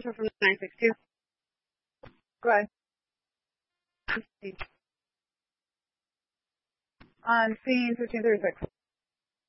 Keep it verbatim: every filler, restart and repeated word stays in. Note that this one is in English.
Central from nine six two. Go ahead. On scene fifteen thirty-six.